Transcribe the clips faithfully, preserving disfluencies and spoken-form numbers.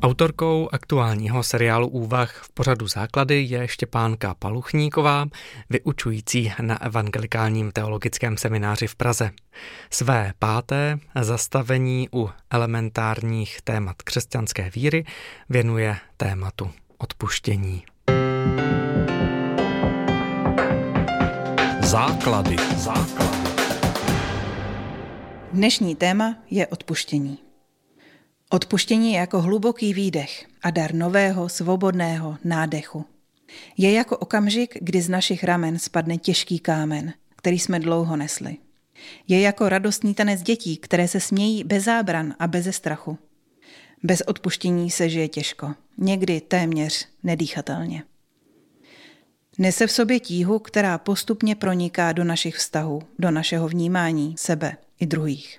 Autorkou aktuálního seriálu Úvah v pořadu Základy je Štěpánka Paluchníková, vyučující na Evangelikálním teologickém semináři v Praze. Své páté zastavení u elementárních témat křesťanské víry věnuje tématu odpuštění. Základy. Základy. Dnešní téma je odpuštění. Odpuštění je jako hluboký výdech a dar nového, svobodného nádechu. Je jako okamžik, kdy z našich ramen spadne těžký kámen, který jsme dlouho nesli. Je jako radostný tanec dětí, které se smějí bez zábran a beze strachu. Bez odpuštění se žije těžko, někdy téměř nedýchatelně. Nese v sobě tíhu, která postupně proniká do našich vztahů, do našeho vnímání sebe i druhých.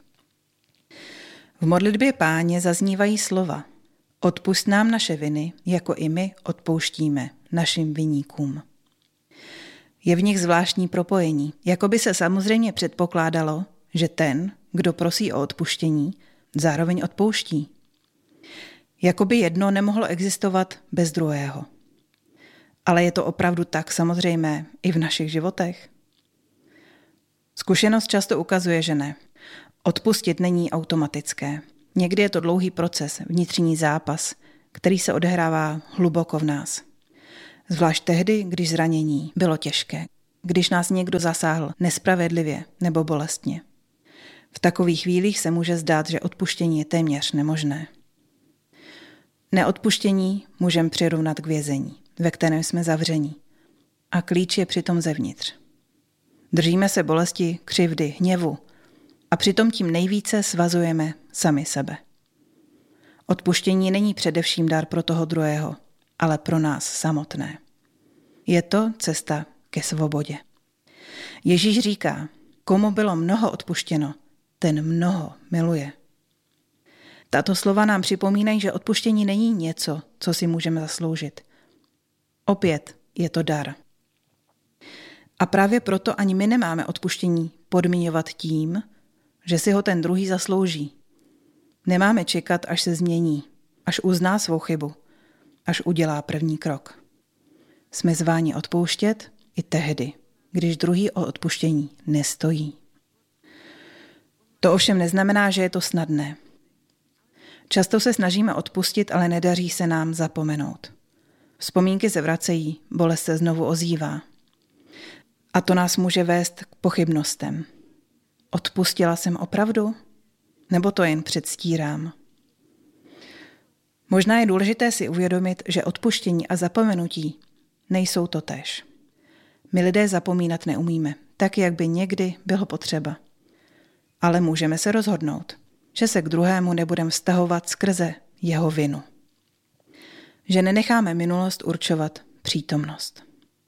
V modlitbě Páně zaznívají slova: Odpusť nám naše viny, jako i my odpouštíme našim viníkům. Je v nich zvláštní propojení, jako by se samozřejmě předpokládalo, že ten, kdo prosí o odpuštění, zároveň odpouští. Jako by jedno nemohlo existovat bez druhého. Ale je to opravdu tak samozřejmé i v našich životech? Zkušenost často ukazuje, že ne. Odpustit není automatické. Někdy je to dlouhý proces, vnitřní zápas, který se odehrává hluboko v nás. Zvlášť tehdy, když zranění bylo těžké, když nás někdo zasáhl nespravedlivě nebo bolestně. V takových chvílích se může zdát, že odpuštění je téměř nemožné. Neodpuštění můžeme přirovnat k vězení, ve kterém jsme zavření. A klíč je přitom zevnitř. Držíme se bolesti, křivdy, hněvu a přitom tím nejvíce svazujeme sami sebe. Odpuštění není především dar pro toho druhého, ale pro nás samotné. Je to cesta ke svobodě. Ježíš říká, komu bylo mnoho odpuštěno, ten mnoho miluje. Tato slova nám připomínají, že odpuštění není něco, co si můžeme zasloužit. Opět je to dar. A právě proto ani my nemáme odpuštění podmiňovat tím, že si ho ten druhý zaslouží. Nemáme čekat, až se změní, až uzná svou chybu, až udělá první krok. Jsme zváni odpouštět i tehdy, když druhý o odpuštění nestojí. To ovšem neznamená, že je to snadné. Často se snažíme odpustit, ale nedaří se nám zapomenout. Vzpomínky se vracejí, bolest se znovu ozývá. A to nás může vést k pochybnostem. Odpustila jsem opravdu? Nebo to jen předstírám? Možná je důležité si uvědomit, že odpuštění a zapomenutí nejsou totéž. My lidé zapomínat neumíme, tak jak by někdy bylo potřeba. Ale můžeme se rozhodnout, že se k druhému nebudeme vztahovat skrze jeho vinu. Že nenecháme minulost určovat přítomnost.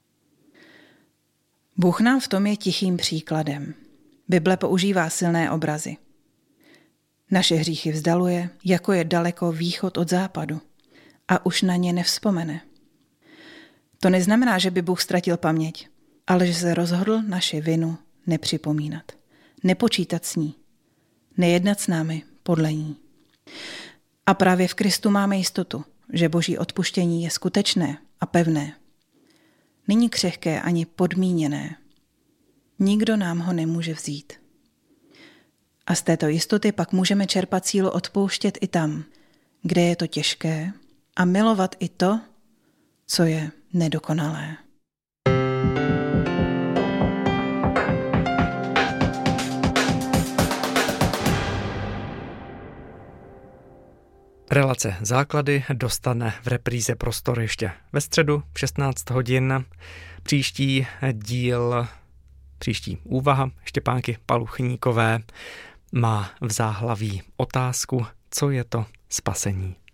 Bůh nám v tom je tichým příkladem. Bible používá silné obrazy. Naše hříchy vzdaluje, jako je daleko východ od západu, a už na ně nevzpomene. To neznamená, že by Bůh ztratil paměť, ale že se rozhodl naši vinu nepřipomínat, nepočítat s ní, nejednat s námi podle ní. A právě v Kristu máme jistotu, že Boží odpuštění je skutečné a pevné. Není křehké ani podmíněné. Nikdo nám ho nemůže vzít. A z této jistoty pak můžeme čerpat sílu odpouštět i tam, kde je to těžké, a milovat i to, co je nedokonalé. Relace Základy dostane v repríze prostor ještě ve středu v šestnáct hodin. Příští díl, příští úvaha Štěpánky Paluchníkové má v záhlaví otázku, co je to spasení.